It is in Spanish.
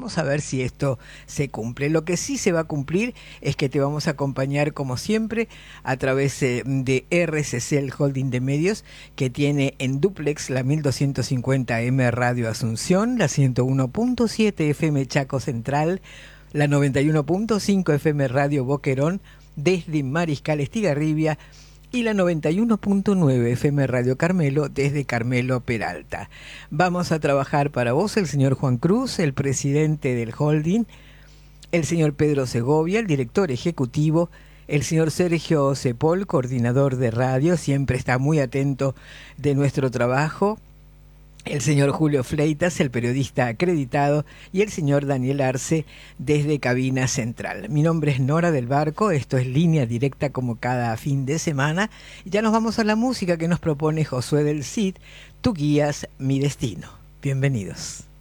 vamos a ver si esto se cumple. Lo que sí se va a cumplir es que te vamos a acompañar como siempre a través de RCC, el holding de medios, que tiene en dúplex la 1250M Radio Asunción, la 101.7 FM Chaco Central, la 91.5 FM Radio Boquerón, desde Mariscal Estigarribia, y la 91.9 FM Radio Carmelo desde Carmelo Peralta. Vamos a trabajar para vos el señor Juan Cruz, el presidente del holding, el señor Pedro Segovia, el director ejecutivo, el señor Sergio Cepol, coordinador de radio, siempre está muy atento de nuestro trabajo, el señor Julio Fleitas, el periodista acreditado, y el señor Daniel Arce desde Cabina Central. Mi nombre es Nora del Barco, esto es Línea Directa como cada fin de semana. Y ya nos vamos a la música que nos propone Josué del Cid, Tú guías mi destino. Bienvenidos.